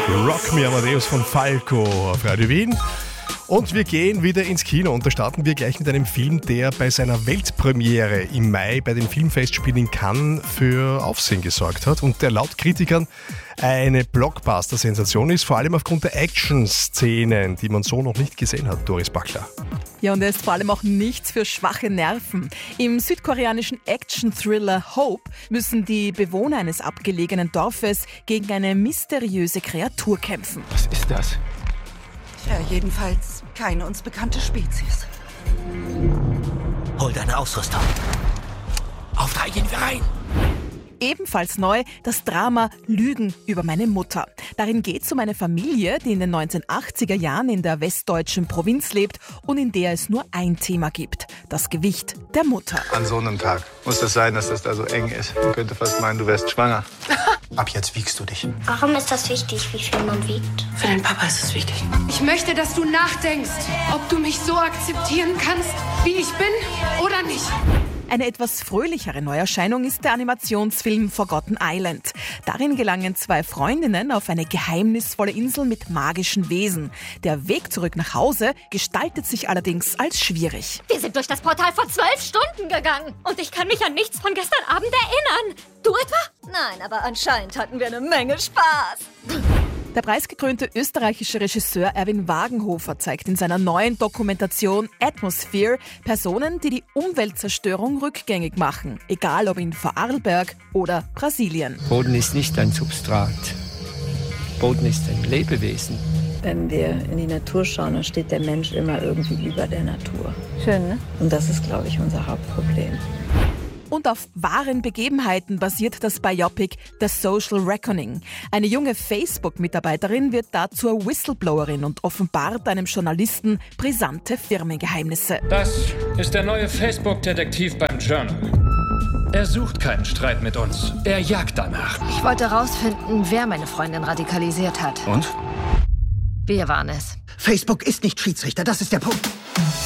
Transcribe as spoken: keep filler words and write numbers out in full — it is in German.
Rock Me Amadeus von Falco auf Radio Wien. Und wir gehen wieder ins Kino und da starten wir gleich mit einem Film, der bei seiner Weltpremiere im Mai bei den Filmfestspielen in Cannes für Aufsehen gesorgt hat und der laut Kritikern eine Blockbuster-Sensation ist, vor allem aufgrund der Action-Szenen, die man so noch nicht gesehen hat, Doris Backler. Ja, und er ist vor allem auch nichts für schwache Nerven. Im südkoreanischen Action-Thriller Hope müssen die Bewohner eines abgelegenen Dorfes gegen eine mysteriöse Kreatur kämpfen. Was ist das? Ja, jedenfalls keine uns bekannte Spezies. Hol deine Ausrüstung. Auf drei gehen wir rein. Ebenfalls neu das Drama Lügen über meine Mutter. Darin geht es um eine Familie, die in den neunzehnhundertachtziger Jahren in der westdeutschen Provinz lebt und in der es nur ein Thema gibt: das Gewicht der Mutter. An so einem Tag muss das sein, dass das da so eng ist. Man könnte fast meinen, du wärst schwanger. Ab jetzt wiegst du dich. Warum ist das wichtig, wie viel man wiegt? Für den Papa ist es wichtig. Ich möchte, dass du nachdenkst, ob du mich so akzeptieren kannst, wie ich bin oder nicht. Eine etwas fröhlichere Neuerscheinung ist der Animationsfilm Forgotten Island. Darin gelangen zwei Freundinnen auf eine geheimnisvolle Insel mit magischen Wesen. Der Weg zurück nach Hause gestaltet sich allerdings als schwierig. Wir sind durch das Portal vor zwölf Stunden gegangen und ich kann mich an nichts von gestern Abend erinnern. Du etwa? Nein, aber anscheinend hatten wir eine Menge Spaß. Der preisgekrönte österreichische Regisseur Erwin Wagenhofer zeigt in seiner neuen Dokumentation Atmosphere Personen, die die Umweltzerstörung rückgängig machen, egal ob in Vorarlberg oder Brasilien. Boden ist nicht ein Substrat. Boden ist ein Lebewesen. Wenn wir in die Natur schauen, dann steht der Mensch immer irgendwie über der Natur. Schön, ne? Und das ist, glaube ich, unser Hauptproblem. Und auf wahren Begebenheiten basiert das Biopic The Social Reckoning. Eine junge Facebook-Mitarbeiterin wird da zur Whistleblowerin und offenbart einem Journalisten brisante Firmengeheimnisse. Das ist der neue Facebook-Detektiv beim Journal. Er sucht keinen Streit mit uns. Er jagt danach. Ich wollte herausfinden, wer meine Freundin radikalisiert hat. Und? Wir waren es. Facebook ist nicht Schiedsrichter, das ist der Punkt.